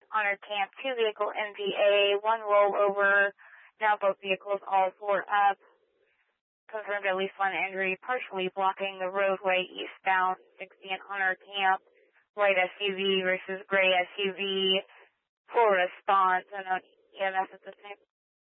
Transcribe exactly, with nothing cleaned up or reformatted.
Honor Camp, two vehicle M G A, one rollover, now both vehicles all four up. Confirmed at least one injury, partially blocking the roadway eastbound, sixty and Honor Camp, white S U V versus gray S U V, full response, and E M S at the same